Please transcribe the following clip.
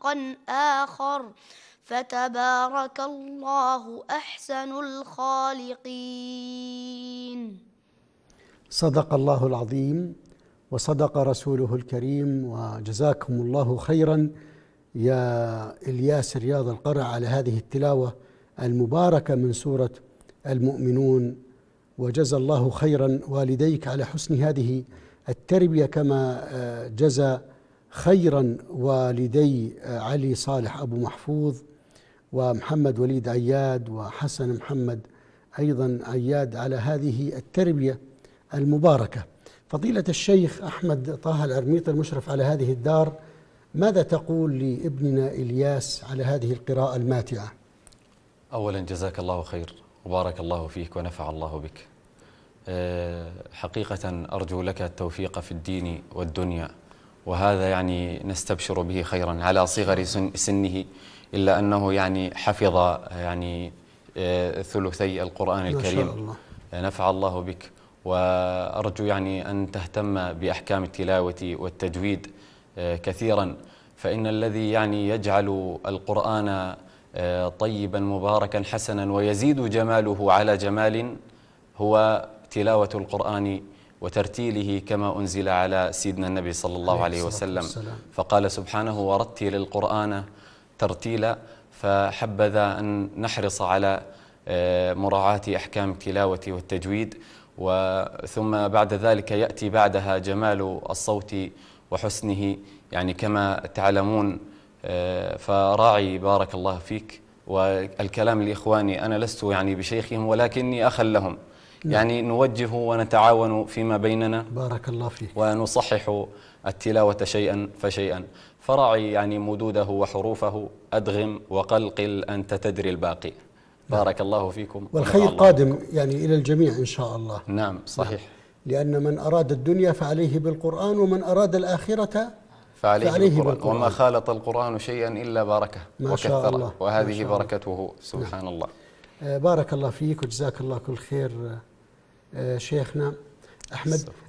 خلقا آخر، فتبارك الله أحسن الخالقين. صدق الله العظيم وصدق رسوله الكريم، وجزاكم الله خيرا يا إلياس رياض القرع على هذه التلاوة المباركة من سورة المؤمنون، وجزى الله خيرا والديك على حسن هذه التربية، كما جزى خيرا والدي علي صالح أبو محفوظ ومحمد وليد عياد وحسن محمد أيضا عياد على هذه التربية المباركة. فضيلة الشيخ أحمد طه العرميط المشرف على هذه الدار، ماذا تقول لابننا إلياس على هذه القراءة الماتعة؟ أولا جزاك الله خير وبارك الله فيك ونفع الله بك. حقيقة أرجو لك التوفيق في الدين والدنيا، وهذا يعني نستبشر به خيرا على صغر سنه، إلا أنه يعني حفظ يعني ثلثي القرآن الكريم. ما شاء الله. نفع الله بك، وأرجو يعني أن تهتم بأحكام التلاوة والتجويد كثيرا، فإن الذي يعني يجعل القرآن طيبا مباركا حسنا ويزيد جماله على جمال هو تلاوة القرآن وترتيله كما أنزل على سيدنا النبي صلى الله عليه وسلم. فقال سبحانه: ورتل القرآن ترتيلا. فحبذا أن نحرص على مراعاة أحكام التلاوة والتجويد، ثم بعد ذلك يأتي بعدها جمال الصوت وحسنه، يعني كما تعلمون. فراعي بارك الله فيك. والكلام لإخواني، أنا لست يعني بشيخهم ولكني أخا لهم، يعني نوجه ونتعاون فيما بيننا. بارك الله فيك. ونصحح التلاوة شيئا فشيئا، فراعي يعني مدوده وحروفه، أدغم وقلقل أنت تدري الباقي. بارك الله فيكم. والخير قادم يعني إلى الجميع إن شاء الله. نعم صحيح. لأن من أراد الدنيا فعليه بالقرآن، ومن أراد الآخرة فعليه بالقرآن. وما خالط القرآن شيئا إلا باركه وكثره، وهذه بركته سبحان الله. بارك الله فيك وجزاك الله كل خير شيخنا أحمد.